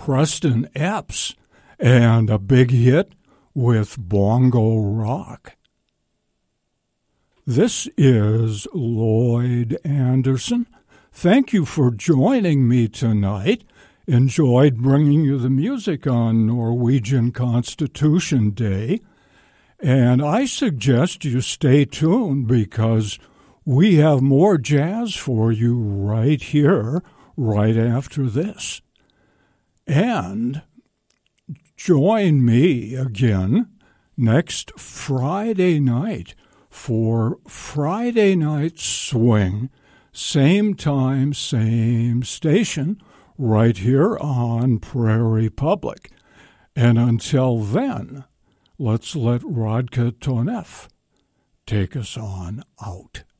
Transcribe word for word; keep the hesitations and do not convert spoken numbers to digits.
Preston Epps and a big hit with Bongo Rock. This is Lloyd Anderson. Thank you for joining me tonight. Enjoyed bringing you the music on Norwegian Constitution Day. And I suggest you stay tuned because we have more jazz for you right here, right after this. And join me again next Friday night for Friday Night Swing, same time, same station, right here on Prairie Public. And until then, let's let Rodka Tonef take us on out.